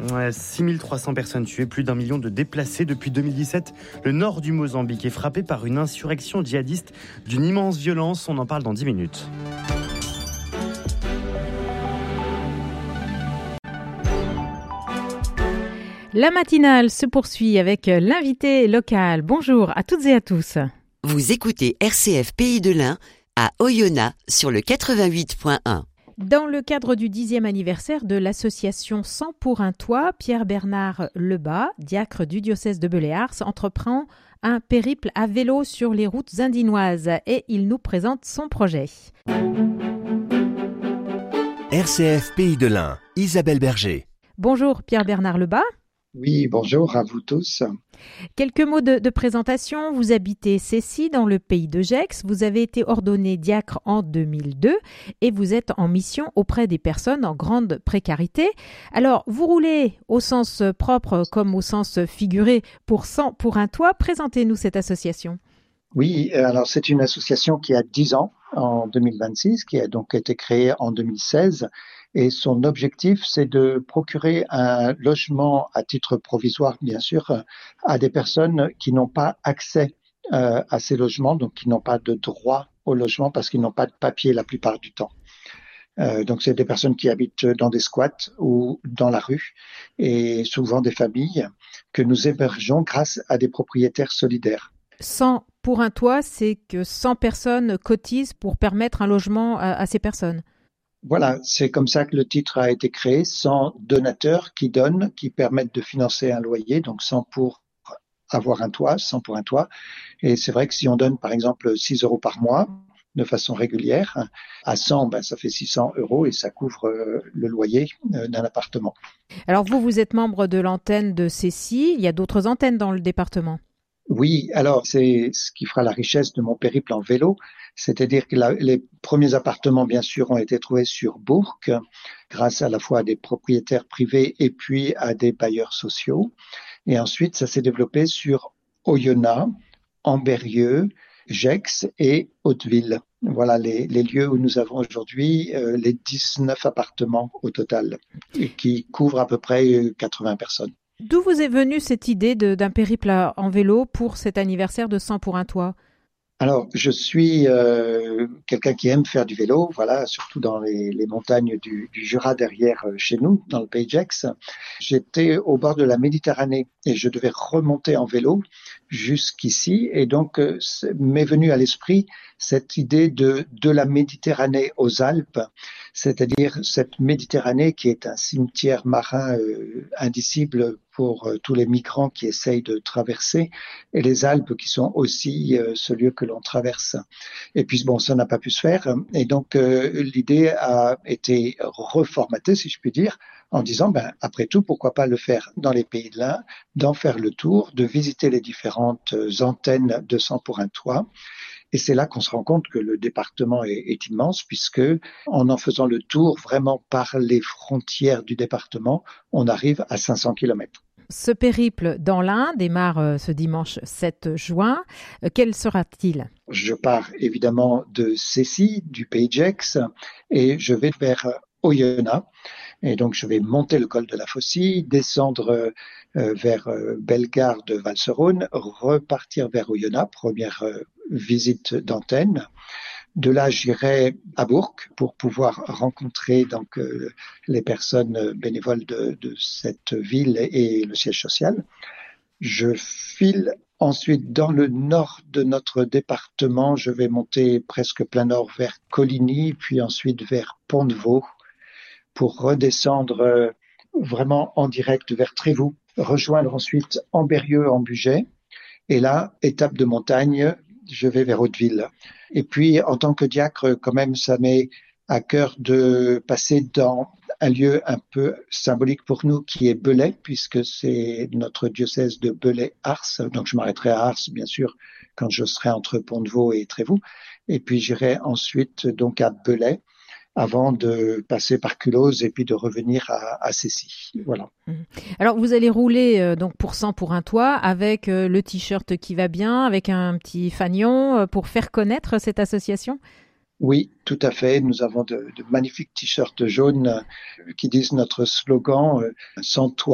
Ouais, 6300 personnes tuées, plus d'1 million de déplacés depuis 2017. Le nord du Mozambique est frappé par une insurrection djihadiste d'une immense violence. On en parle dans 10 minutes. La matinale se poursuit avec l'invité local. Bonjour à toutes et à tous. Vous écoutez RCF Pays de l'Ain à Oyonnax sur le 88.1. Dans le cadre du 10e anniversaire de l'association 100 pour un toit, Pierre-Bernard Lebas, diacre du diocèse de Belley-Ars, entreprend un périple à vélo sur les routes indinoises et il nous présente son projet. RCF Pays de l'Ain, Isabelle Berger. Bonjour Pierre-Bernard Lebas. Oui, bonjour à vous tous. Quelques mots de présentation. Vous habitez Cessy dans le pays de Gex. Vous avez été ordonné diacre en 2002 et vous êtes en mission auprès des personnes en grande précarité. Alors, vous roulez au sens propre comme au sens figuré pour 100 pour un toit. Présentez-nous cette association. Oui, alors c'est une association qui a 10 ans en 2026, qui a donc été créée en 2016. Et son objectif, c'est de procurer un logement à titre provisoire, bien sûr, à des personnes qui n'ont pas accès à ces logements, donc qui n'ont pas de droit au logement parce qu'ils n'ont pas de papier la plupart du temps. Donc c'est des personnes qui habitent dans des squats ou dans la rue et souvent des familles que nous hébergeons grâce à des propriétaires solidaires. 100 pour un toit, c'est que 100 personnes cotisent pour permettre un logement à ces personnes. Voilà, c'est comme ça que le titre a été créé, 100 donateurs qui donnent, qui permettent de financer un loyer, donc 100 pour avoir un toit, 100 pour un toit. Et c'est vrai que si on donne par exemple 6 € par mois de façon régulière, à 100, ça fait 600 € et ça couvre le loyer d'un appartement. Alors vous êtes membre de l'antenne de Cessy, il y a d'autres antennes dans le département. Oui, alors c'est ce qui fera la richesse de mon périple en vélo, c'est-à-dire que les premiers appartements, bien sûr, ont été trouvés sur Bourg, grâce à la fois à des propriétaires privés et puis à des bailleurs sociaux. Et ensuite, ça s'est développé sur Oyonnax, Ambérieu, Gex et Hauteville. Voilà les lieux où nous avons aujourd'hui les 19 appartements au total, qui couvrent à peu près 80 personnes. D'où vous est venue cette idée d'un périple en vélo pour cet anniversaire de 100 pour un toit ? Alors, je suis quelqu'un qui aime faire du vélo, voilà, surtout dans les montagnes du Jura derrière chez nous, dans le pays de Gex. J'étais au bord de la Méditerranée et je devais remonter en vélo jusqu'ici. Et donc, m'est venue à l'esprit cette idée de la Méditerranée aux Alpes, c'est-à-dire cette Méditerranée qui est un cimetière marin indicible pour tous les migrants qui essayent de traverser, et les Alpes qui sont aussi ce lieu que l'on traverse. Et puis bon, ça n'a pas pu se faire, et donc l'idée a été reformatée, si je puis dire, en disant, après tout, pourquoi pas le faire dans les pays de l'Ain, d'en faire le tour, de visiter les différentes antennes de 100 pour un toit. Et c'est là qu'on se rend compte que le département est immense, puisque en faisant le tour vraiment par les frontières du département, on arrive à 500 km. Ce périple dans l'Ain démarre ce dimanche 7 juin. Quel sera-t-il ? Je pars évidemment de Cessy, du pays de Gex, et je vais vers Oyonnax. Et donc, je vais monter le col de la Faucille, descendre vers Bellegarde, Valserone, repartir vers Oyonnax, première visite d'antenne. De là, j'irai à Bourg pour pouvoir rencontrer donc les personnes bénévoles de cette ville et le siège social. Je file ensuite dans le nord de notre département. Je vais monter presque plein nord vers Coligny, puis ensuite vers Pont-de-Vaux pour redescendre vraiment en direct vers Trévoux, rejoindre ensuite Ambérieu en Bugey. Et là, étape de montagne, je vais vers Hauteville. Et puis, en tant que diacre, quand même, ça m'est à cœur de passer dans un lieu un peu symbolique pour nous qui est Belley, puisque c'est notre diocèse de Belley-Ars. Donc, je m'arrêterai à Ars, bien sûr, quand je serai entre Pont-de-Vaux et Trévoux. Et puis, j'irai ensuite donc à Belley, avant de passer par Culose et puis de revenir à Cessy. Voilà. Alors, vous allez rouler donc pour 100 pour un toit avec le t-shirt qui va bien, avec un petit fanion pour faire connaître cette association ? Oui, tout à fait. Nous avons de magnifiques t-shirts jaunes qui disent notre slogan « Sans toi,